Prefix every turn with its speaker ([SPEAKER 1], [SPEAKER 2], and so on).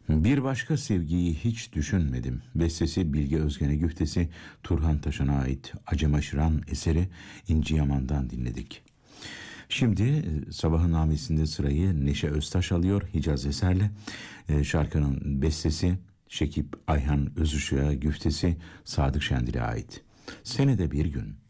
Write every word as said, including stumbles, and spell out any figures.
[SPEAKER 1] Bir başka sevgiyi hiç düşünmedim. Bestesi Bilge Özgen'e, güftesi Turhan Taşan'a ait Acem Aşıran eseri İnci Yaman'dan dinledik. Şimdi e, sabahın namesinde sırayı Neşe Öztaş alıyor Hicaz Eser'le. E, şarkının bestesi Şekip Ayhan Özışık'a, güftesi Sadık Şendil'e ait. Senede bir gün.